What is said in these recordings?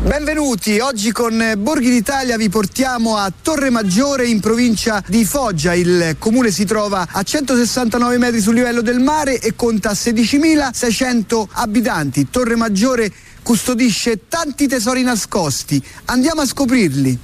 Benvenuti, oggi con Borghi d'Italia vi portiamo a Torre Maggiore in provincia di Foggia. Il comune si trova a 169 metri sul livello del mare e conta 16.600 abitanti. Torre Maggiore custodisce tanti tesori nascosti, andiamo a scoprirli.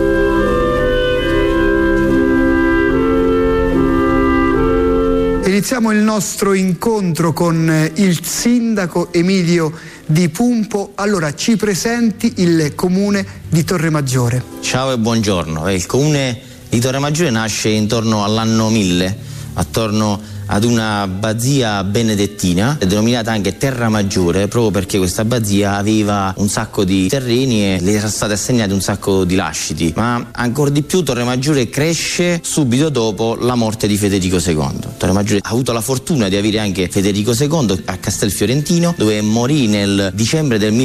Iniziamo il nostro incontro con il sindaco Emilio Di Pumpo. Allora, ci presenti il comune di Torre Maggiore. Ciao e buongiorno. Il comune di Torre Maggiore nasce intorno all'anno 1000, attorno ad una abbazia benedettina, denominata anche Terra Maggiore, proprio perché questa abbazia aveva un sacco di terreni e le era state assegnate un sacco di lasciti. Ma ancora di più Torre Maggiore cresce subito dopo la morte di Federico II. Torre Maggiore ha avuto la fortuna di avere anche Federico II a Castelfiorentino, dove morì nel dicembre del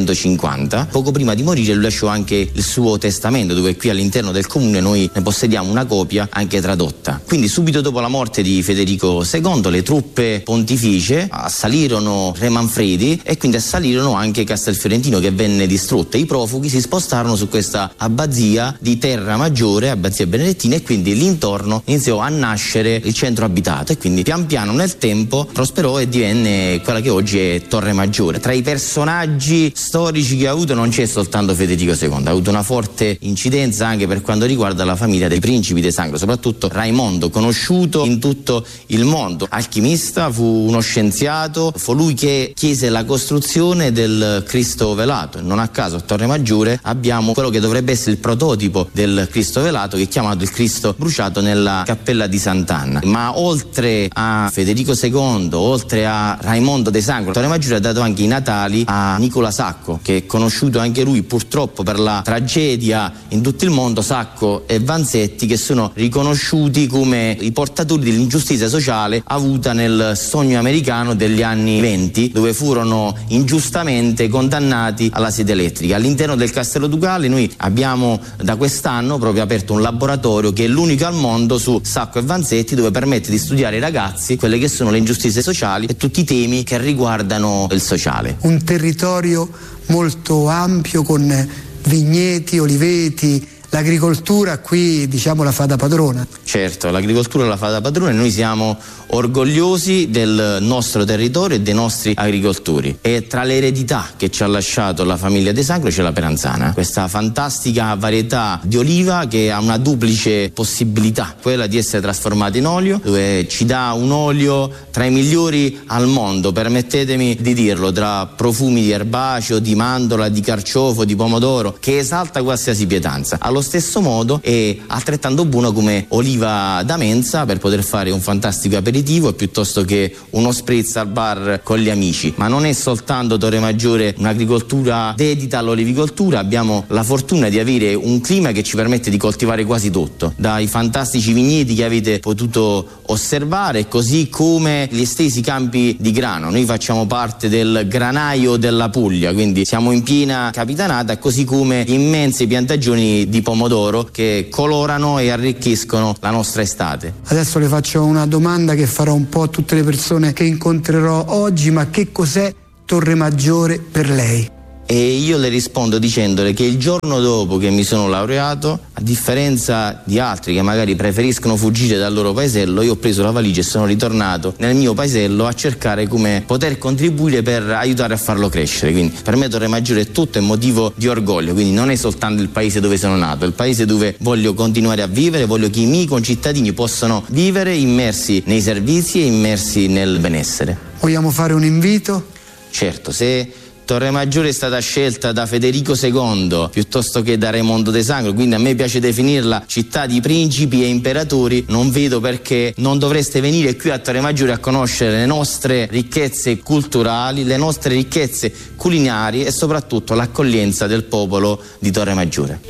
1250. Poco prima di morire lui lasciò anche il suo testamento, dove qui all'interno del comune noi ne possediamo una copia anche tradotta. Quindi subito dopo la morte di Federico II le truppe pontificie assalirono Re Manfredi e quindi assalirono anche Castelfiorentino, che venne distrutto. I profughi si spostarono su questa abbazia di Terra Maggiore, abbazia benedettina, e quindi l'intorno iniziò a nascere il centro abitato e quindi pian piano nel tempo prosperò e divenne quella che oggi è Torre Maggiore. Tra i personaggi storici che ha avuto non c'è soltanto Federico II, ha avuto una forte incidenza anche per quanto riguarda la famiglia dei principi de Sangro, soprattutto Raimondo, conosciuto in tutto il mondo. Alchimista, fu uno scienziato, fu lui che chiese la costruzione del Cristo velato. Non a caso a Torre Maggiore abbiamo quello che dovrebbe essere il prototipo del Cristo velato, che è chiamato il Cristo bruciato nella cappella di Sant'Anna. Ma oltre a Federico II, oltre a Raimondo de Sangro, Torre Maggiore ha dato anche i natali a Nicola Sacco, che è conosciuto anche lui purtroppo per la tragedia in tutto il mondo. Sacco e Vanzetti, che sono riconosciuti come i portatori dell'ingiustizia sociale avuta nel sogno americano degli anni 20, dove furono ingiustamente condannati alla sede elettrica. All'interno del Castello Ducale noi abbiamo da quest'anno proprio aperto un laboratorio che è l'unico al mondo su Sacco e Vanzetti, dove permette di studiare ai ragazzi quelle che sono le ingiustizie sociali e tutti i temi che riguardano il sociale. Un territorio molto ampio con vigneti, oliveti. L'agricoltura qui, diciamo, la fa da padrona. Certo, l'agricoltura la fa da padrona e noi siamo orgogliosi del nostro territorio e dei nostri agricoltori. E tra le eredità che ci ha lasciato la famiglia De Sangro c'è la Peranzana, questa fantastica varietà di oliva che ha una duplice possibilità, quella di essere trasformata in olio, dove ci dà un olio tra i migliori al mondo, permettetemi di dirlo, tra profumi di erbaceo, di mandorla, di carciofo, di pomodoro, che esalta qualsiasi pietanza. Allo stesso modo è altrettanto buono come oliva da mensa per poter fare un fantastico aperitivo piuttosto che uno spritz al bar con gli amici. Ma non è soltanto Torre Maggiore un'agricoltura dedita all'olivicoltura, abbiamo la fortuna di avere un clima che ci permette di coltivare quasi tutto, dai fantastici vigneti che avete potuto osservare, così come gli estesi campi di grano. Noi facciamo parte del granaio della Puglia, quindi siamo in piena capitanata, così come immense piantagioni di pomodoro che colorano e arricchiscono la nostra estate. Adesso le faccio una domanda che farò un po' a tutte le persone che incontrerò oggi, ma che cos'è Torre Maggiore per lei? E io le rispondo dicendole che il giorno dopo che mi sono laureato, a differenza di altri che magari preferiscono fuggire dal loro paesello, io ho preso la valigia e sono ritornato nel mio paesello a cercare come poter contribuire per aiutare a farlo crescere. Quindi per me Torre Maggiore è tutto, è motivo di orgoglio, quindi non è soltanto il paese dove sono nato, è il paese dove voglio continuare a vivere, voglio che i miei concittadini possano vivere immersi nei servizi e immersi nel benessere. Vogliamo fare un invito? Certo, se Torre Maggiore è stata scelta da Federico II piuttosto che da Raimondo de Sangro, quindi a me piace definirla città di principi e imperatori, non vedo perché non dovreste venire qui a Torre Maggiore a conoscere le nostre ricchezze culturali, le nostre ricchezze culinarie e soprattutto l'accoglienza del popolo di Torre Maggiore.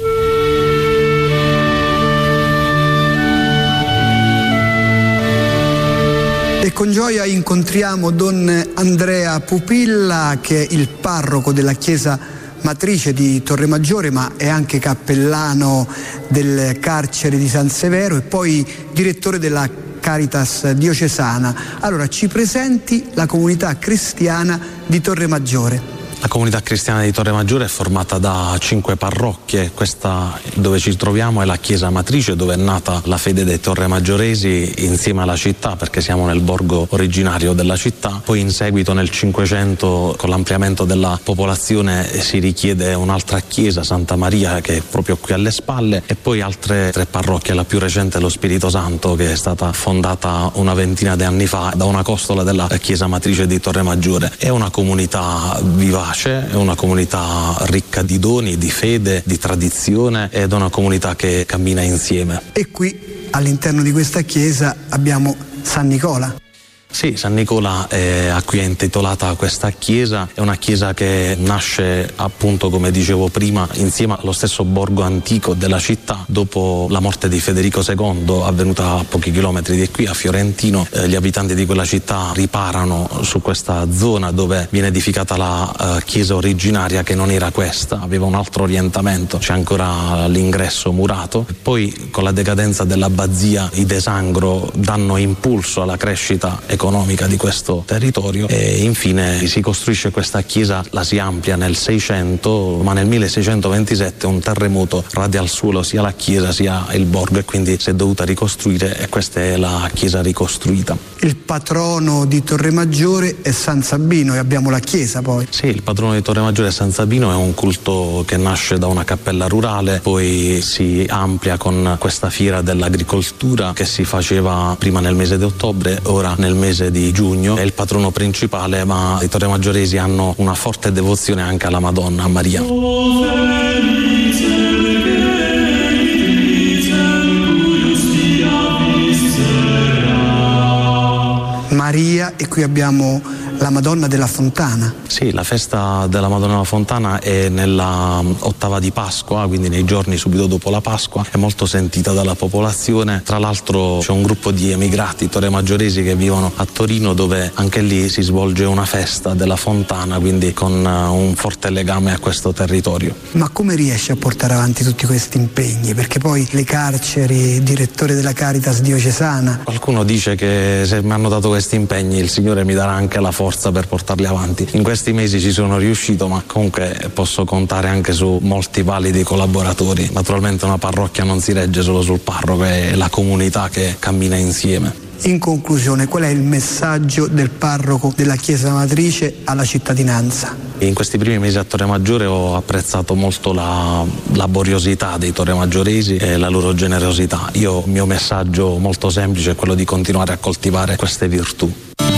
E con gioia incontriamo Don Andrea Pupilla, che è il parroco della chiesa matrice di Torre Maggiore, ma è anche cappellano del carcere di San Severo e poi direttore della Caritas diocesana. Allora, ci presenti la comunità cristiana di Torre Maggiore. La comunità cristiana di Torremaggiore è formata da 5 parrocchie. Questa dove ci troviamo è la chiesa matrice, dove è nata la fede dei torremaggioresi insieme alla città, perché siamo nel borgo originario della città. Poi in seguito nel 500, con l'ampliamento della popolazione, si richiede un'altra chiesa, Santa Maria, che è proprio qui alle spalle, e poi altre 3 parrocchie. La più recente è lo Spirito Santo, che è stata fondata una ventina di anni fa da una costola della chiesa matrice di Torremaggiore. È una comunità vivace, è una comunità ricca di doni, di fede, di tradizione, ed è una comunità che cammina insieme. E qui all'interno di questa chiesa abbiamo San Nicola. Sì, San Nicola a cui è intitolata questa chiesa, è una chiesa che nasce appunto, come dicevo prima, insieme allo stesso borgo antico della città. Dopo la morte di Federico II, avvenuta a pochi chilometri di qui, a Fiorentino, gli abitanti di quella città riparano su questa zona dove viene edificata la chiesa originaria, che non era questa, aveva un altro orientamento, c'è ancora l'ingresso murato. Poi con la decadenza dell'abbazia i De Sangro danno impulso alla crescita economica di questo territorio, e infine si costruisce questa chiesa, la si amplia nel 600, ma nel 1627 un terremoto rade al suolo sia la chiesa sia il borgo, e quindi si è dovuta ricostruire, e questa è la chiesa ricostruita. Il patrono di Torremaggiore è San Sabino, e abbiamo la chiesa poi. Sì, il patrono di Torremaggiore è San Sabino, è un culto che nasce da una cappella rurale, poi si amplia con questa fiera dell'agricoltura che si faceva prima nel mese di ottobre, ora nel mese di giugno. È il patrono principale, ma i torremaggioresi hanno una forte devozione anche alla Madonna, a Maria. Maria, e qui abbiamo la Madonna della Fontana. Sì, la festa della Madonna della Fontana è nella ottava di Pasqua, quindi nei giorni subito dopo la Pasqua, è molto sentita dalla popolazione. Tra l'altro c'è un gruppo di emigrati torremaggioresi che vivono a Torino, dove anche lì si svolge una festa della Fontana, quindi con un forte legame a questo territorio. Ma come riesce a portare avanti tutti questi impegni? Perché poi le carceri, direttore della Caritas diocesana. Qualcuno dice che se mi hanno dato questi impegni il Signore mi darà anche la forza per portarli avanti. In questi mesi ci sono riuscito, ma comunque posso contare anche su molti validi collaboratori. Naturalmente una parrocchia non si regge solo sul parroco, è la comunità che cammina insieme. In conclusione, qual è il messaggio del parroco della Chiesa Matrice alla cittadinanza? In questi primi mesi a Torremaggiore ho apprezzato molto la laboriosità dei torremaggioresi e la loro generosità. Il mio messaggio molto semplice è quello di continuare a coltivare queste virtù.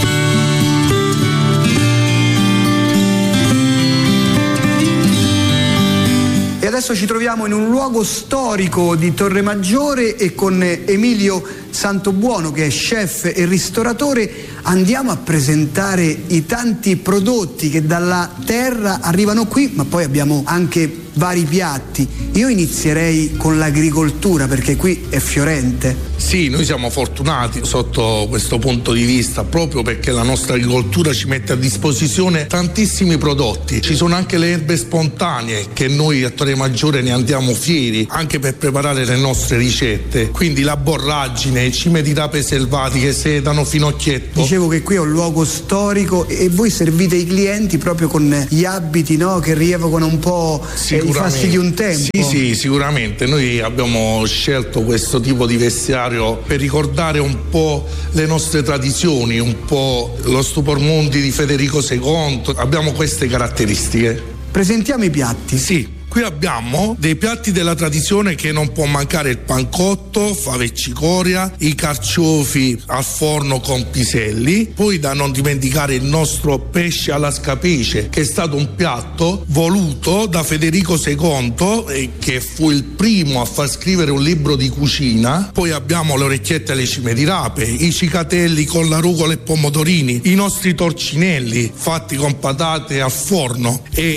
E adesso ci troviamo in un luogo storico di Torremaggiore, e con Emilio Santobuono, che è chef e ristoratore, andiamo a presentare i tanti prodotti che dalla terra arrivano qui, ma poi abbiamo anche vari piatti. Io inizierei con l'agricoltura, perché qui è fiorente. Sì, noi siamo fortunati sotto questo punto di vista, proprio perché la nostra agricoltura ci mette a disposizione tantissimi prodotti. Ci sono anche le erbe spontanee che noi a Torremaggiore ne andiamo fieri, anche per preparare le nostre ricette. Quindi la borragine, i cime di rape selvatiche, sedano, finocchietto. Dicevo che qui è un luogo storico, e voi servite i clienti proprio con gli abiti, no? Che rievocano un po' i fasti di un tempo. Sì, sicuramente. Noi abbiamo scelto questo tipo di vestiario per ricordare un po' le nostre tradizioni, un po' lo stupor mondi di Federico II. Abbiamo queste caratteristiche. Presentiamo i piatti. Sì. Qui abbiamo dei piatti della tradizione che non può mancare: il pancotto, fave e cicoria, i carciofi al forno con piselli, poi da non dimenticare il nostro pesce alla scapice, che è stato un piatto voluto da Federico II, che fu il primo a far scrivere un libro di cucina. Poi abbiamo le orecchiette alle cime di rape, i cicatelli con la rucola e pomodorini, i nostri torcinelli fatti con patate al forno, e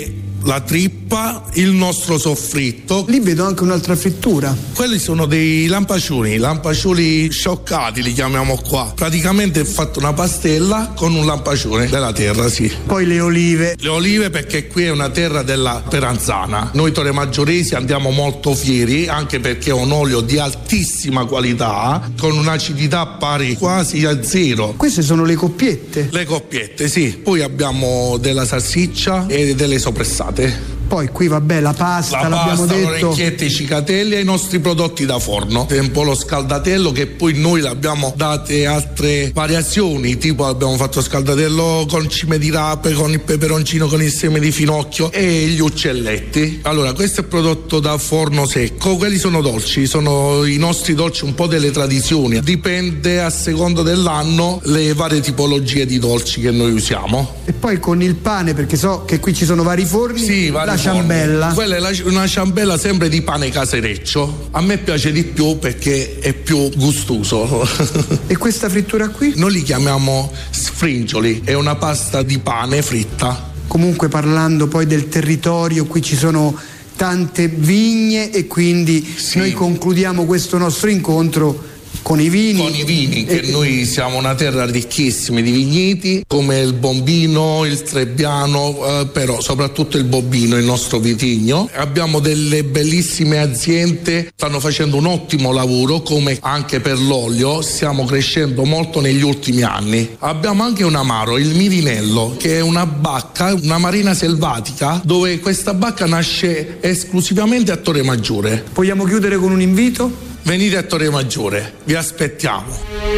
la trippa, il nostro soffritto. Lì vedo anche un'altra frittura. Quelli sono dei lampacioni scioccati li chiamiamo qua. Praticamente è fatta una pastella con un lampacione della terra, sì. Poi le olive. Le olive perché qui è una terra della peranzana. Noi torremaggioresi andiamo molto fieri anche perché è un olio di altissima qualità con un'acidità pari quasi a zero. Queste sono le coppiette? Le coppiette, sì. Poi abbiamo della salsiccia e delle soppressate. Poi qui vabbè la pasta, l'abbiamo detto. Le orecchiette, i cicatelli e i nostri prodotti da forno. È un po' lo scaldatello che poi noi l'abbiamo date altre variazioni, tipo abbiamo fatto scaldatello con cime di rape, con il peperoncino, con il seme di finocchio e gli uccelletti. Allora questo è prodotto da forno secco, quelli sono dolci, sono i nostri dolci un po' delle tradizioni. Dipende a seconda dell'anno le varie tipologie di dolci che noi usiamo. E poi con il pane, perché so che qui ci sono vari forni. Sì, vari ciambella. Quella è una ciambella sempre di pane casereccio. A me piace di più perché è più gustoso. E questa frittura qui? Noi li chiamiamo sfringioli, è una pasta di pane fritta. Comunque parlando poi del territorio, qui ci sono tante vigne e quindi sì, noi concludiamo questo nostro incontro con i vini. Con i vini, che noi siamo una terra ricchissima di vigneti, come il Bombino, il Trebbiano, però soprattutto il Bobbino, il nostro vitigno. Abbiamo delle bellissime aziende, stanno facendo un ottimo lavoro, come anche per l'olio, stiamo crescendo molto negli ultimi anni. Abbiamo anche un amaro, il Mirinello, che è una bacca, una marina selvatica, dove questa bacca nasce esclusivamente a Torremaggiore. Vogliamo chiudere con un invito? Venite a Torremaggiore, vi aspettiamo.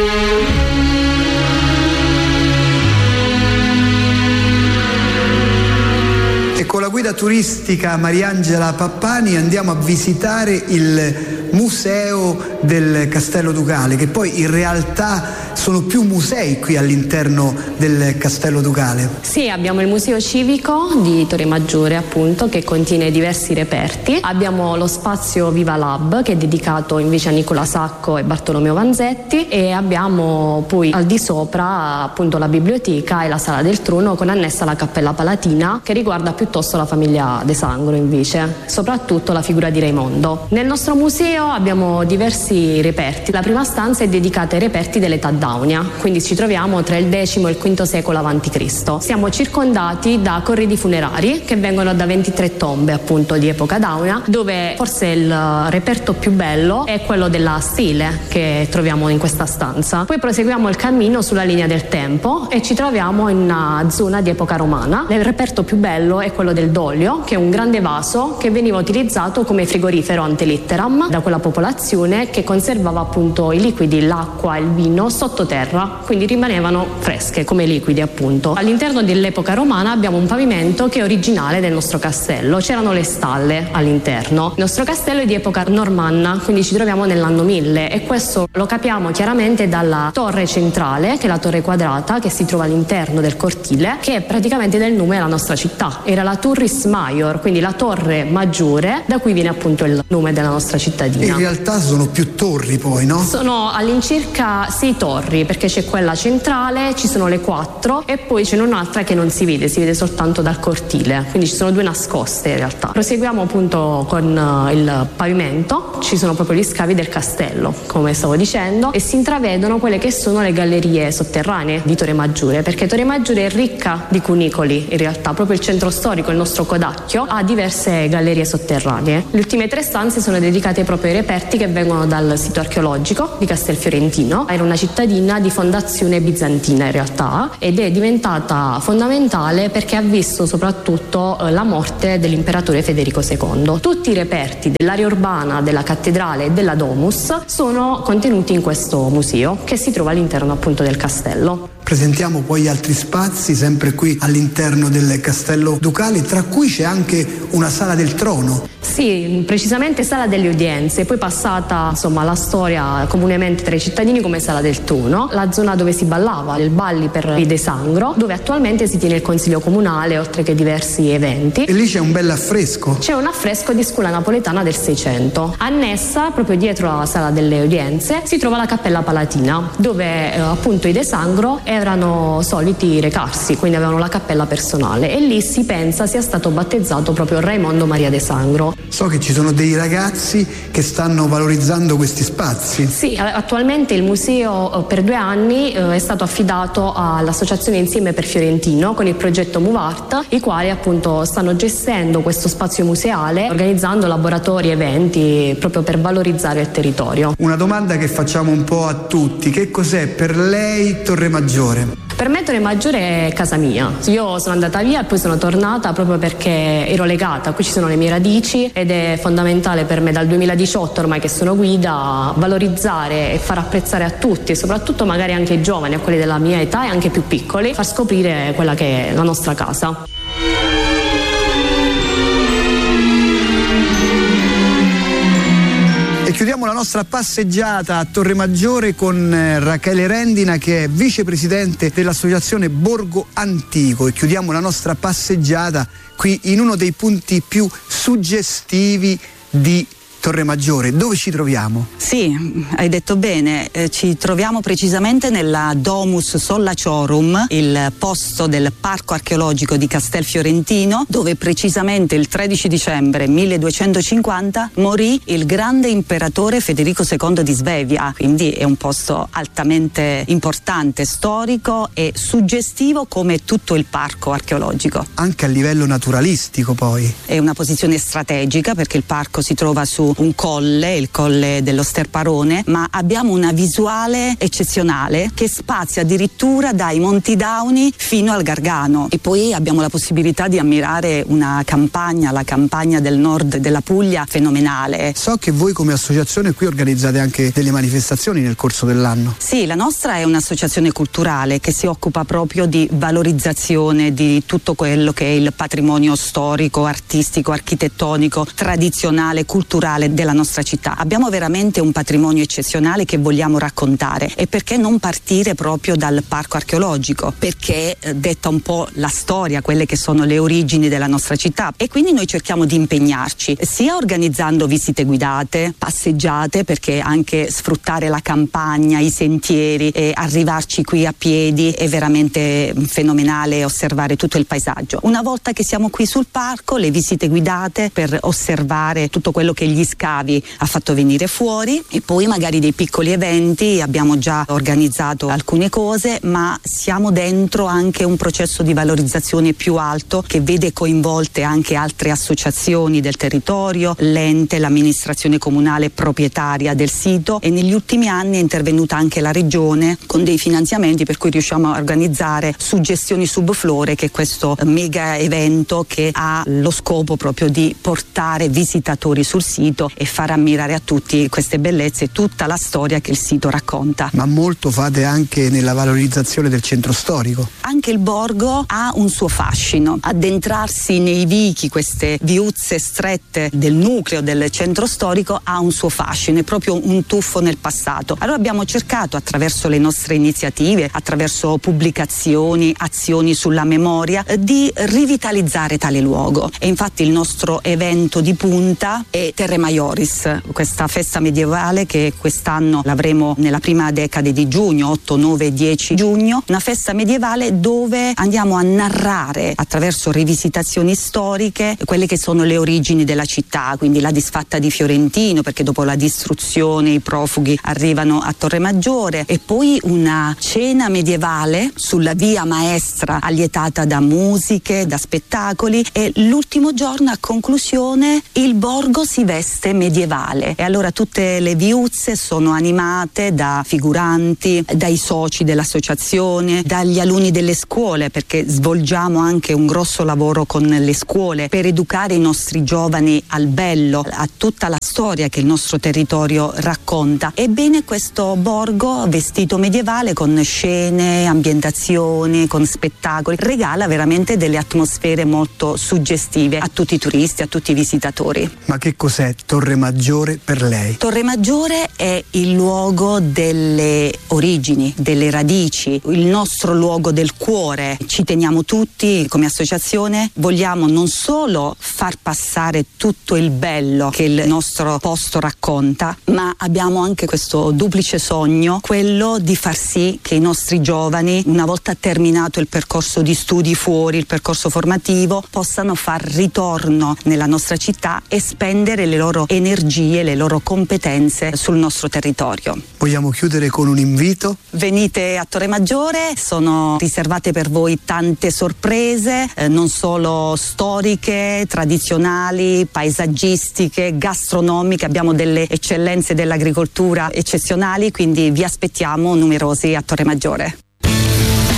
E con la guida turistica Mariangela Pappani andiamo a visitare il museo del Castello Ducale, che poi in realtà sono più musei qui all'interno del Castello Ducale. Sì, abbiamo il museo civico di Torremaggiore, appunto, che contiene diversi reperti. Abbiamo lo spazio Viva Lab, che è dedicato invece a Nicola Sacco e Bartolomeo Vanzetti, e abbiamo poi al di sopra appunto la biblioteca e la sala del trono con annessa la Cappella Palatina, che riguarda piuttosto la famiglia De Sangro invece, soprattutto la figura di Raimondo. Nel nostro museo abbiamo diversi reperti. La prima stanza è dedicata ai reperti dell'età Daunia, quindi ci troviamo tra il X e il V secolo a.C. Siamo circondati da corredi funerari che vengono da 23 tombe appunto di epoca Daunia, dove forse il reperto più bello è quello della stele che troviamo in questa stanza. Poi proseguiamo il cammino sulla linea del tempo e ci troviamo in una zona di epoca romana. Il reperto più bello è quello del Doglio, che è un grande vaso che veniva utilizzato come frigorifero ante litteram da quella popolazione che conservava appunto i liquidi, l'acqua e il vino sottoterra, quindi rimanevano fresche come liquidi appunto. All'interno dell'epoca romana abbiamo un pavimento che è originale del nostro castello, c'erano le stalle all'interno. Il nostro castello è di epoca normanna, quindi ci troviamo nell'anno 1000 e questo lo capiamo chiaramente dalla torre centrale, che è la torre quadrata che si trova all'interno del cortile, che è praticamente del nome della nostra città. Era la Turris Maior, quindi la torre maggiore, da cui viene appunto il nome della nostra cittadina. In realtà sono più torri poi, no? Sono all'incirca 6 torri, perché c'è quella centrale, ci sono le 4 e poi c'è un'altra che non si vede soltanto dal cortile, quindi ci sono 2 nascoste in realtà. Proseguiamo appunto con il pavimento, ci sono proprio gli scavi del castello, come stavo dicendo, e si intravedono quelle che sono le gallerie sotterranee di Torremaggiore, perché Torremaggiore è ricca di cunicoli in realtà, proprio il centro storico, il nostro Codacchio, ha diverse gallerie sotterranee. Le ultime 3 stanze sono dedicate proprio ai reperti che vengono dal sito archeologico di Castelfiorentino. Era una cittadina di fondazione bizantina in realtà ed è diventata fondamentale perché ha visto soprattutto la morte dell'imperatore Federico II. Tutti i reperti dell'area urbana, della cattedrale e della Domus sono contenuti in questo museo che si trova all'interno appunto del castello. Presentiamo poi altri spazi sempre qui all'interno del Castello Ducale, tra cui c'è anche una sala del trono. Sì, precisamente Sala delle Udienze, poi passata insomma alla storia comunemente tra i cittadini come Sala del Tuno, la zona dove si ballava, il balli per i De Sangro, dove attualmente si tiene il consiglio comunale oltre che diversi eventi. E lì c'è un bel affresco. C'è un affresco di scuola napoletana del 600. Annessa, proprio dietro la Sala delle Udienze, si trova la Cappella Palatina, dove appunto i De Sangro erano soliti recarsi, quindi avevano la cappella personale, e lì si pensa sia stato battezzato proprio Raimondo Maria De Sangro. So che ci sono dei ragazzi che stanno valorizzando questi spazi. Sì, attualmente il museo per 2 anni è stato affidato all'Associazione Insieme per Fiorentino con il progetto Muvart, i quali appunto stanno gestendo questo spazio museale, organizzando laboratori, eventi proprio per valorizzare il territorio. Una domanda che facciamo un po' a tutti: che cos'è per lei Torremaggiore? Per me Torremaggiore è casa mia. Io sono andata via e poi sono tornata proprio perché ero legata, qui ci sono le mie radici ed è fondamentale per me dal 2018 ormai che sono guida valorizzare e far apprezzare a tutti, e soprattutto magari anche ai giovani, a quelli della mia età e anche più piccoli, far scoprire quella che è la nostra casa. E chiudiamo la nostra passeggiata a Torremaggiore con Rachele Rendina, che è vicepresidente dell'associazione Borgo Antico, e chiudiamo la nostra passeggiata qui in uno dei punti più suggestivi di Torremaggiore. Dove ci troviamo? Sì, hai detto bene, ci troviamo precisamente nella Domus Sollaciorum, il posto del Parco Archeologico di Castelfiorentino, dove precisamente il 13 dicembre 1250 morì il grande imperatore Federico II di Svevia, quindi è un posto altamente importante, storico e suggestivo come tutto il parco archeologico. Anche a livello naturalistico poi. È una posizione strategica perché il parco si trova su un colle, il colle dello Sterparone, ma abbiamo una visuale eccezionale che spazia addirittura dai Monti Dauni fino al Gargano, e poi abbiamo la possibilità di ammirare una campagna, la campagna del nord della Puglia, fenomenale. So che voi come associazione qui organizzate anche delle manifestazioni nel corso dell'anno. Sì, la nostra è un'associazione culturale che si occupa proprio di valorizzazione di tutto quello che è il patrimonio storico, artistico, architettonico, tradizionale, culturale della nostra città. Abbiamo veramente un patrimonio eccezionale che vogliamo raccontare, e perché non partire proprio dal parco archeologico, perché detta un po' la storia, quelle che sono le origini della nostra città, e quindi noi cerchiamo di impegnarci sia organizzando visite guidate, passeggiate, perché anche sfruttare la campagna, i sentieri e arrivarci qui a piedi è veramente fenomenale, osservare tutto il paesaggio. Una volta che siamo qui sul parco, le visite guidate per osservare tutto quello che gli scavi ha fatto venire fuori, e poi magari dei piccoli eventi. Abbiamo già organizzato alcune cose, ma siamo dentro anche un processo di valorizzazione più alto che vede coinvolte anche altre associazioni del territorio, l'ente, l'amministrazione comunale proprietaria del sito, e negli ultimi anni è intervenuta anche la regione con dei finanziamenti, per cui riusciamo a organizzare Suggestioni Subflore, che è questo mega evento che ha lo scopo proprio di portare visitatori sul sito e far ammirare a tutti queste bellezze e tutta la storia che il sito racconta. Ma molto fate anche nella valorizzazione del centro storico. Anche il borgo ha un suo fascino. Addentrarsi nei vichi, queste viuzze strette del nucleo del centro storico, ha un suo fascino, è proprio un tuffo nel passato. Allora abbiamo cercato, attraverso le nostre iniziative, attraverso pubblicazioni, azioni sulla memoria, di rivitalizzare tale luogo, e infatti il nostro evento di punta è Terre Maioris, questa festa medievale che quest'anno l'avremo nella prima decade di giugno, 8, 9, 10 giugno, una festa medievale dove andiamo a narrare attraverso rivisitazioni storiche quelle che sono le origini della città, quindi la disfatta di Fiorentino, perché dopo la distruzione i profughi arrivano a Torremaggiore, e poi una cena medievale sulla via maestra allietata da musiche, da spettacoli, e l'ultimo giorno, a conclusione, il borgo si veste veste medievale, e allora tutte le viuzze sono animate da figuranti, dai soci dell'associazione, dagli alunni delle scuole, perché svolgiamo anche un grosso lavoro con le scuole per educare i nostri giovani al bello, a tutta la storia che il nostro territorio racconta. Ebbene, questo borgo vestito medievale con scene, ambientazioni, con spettacoli, regala veramente delle atmosfere molto suggestive a tutti i turisti, a tutti i visitatori. Ma che cos'è Torre Maggiore per lei? Torre Maggiore è il luogo delle origini, delle radici, il nostro luogo del cuore. Ci teniamo tutti come associazione, vogliamo non solo far passare tutto il bello che il nostro posto racconta, ma abbiamo anche questo duplice sogno, quello di far sì che i nostri giovani, una volta terminato il percorso di studi fuori, il percorso formativo, possano far ritorno nella nostra città e spendere le loro energie, le loro competenze sul nostro territorio. Vogliamo chiudere con un invito? Venite a Torre Maggiore, sono riservate per voi tante sorprese, non solo storiche, tradizionali, paesaggistiche, gastronomiche, abbiamo delle eccellenze dell'agricoltura eccezionali, quindi vi aspettiamo numerosi a Torre Maggiore.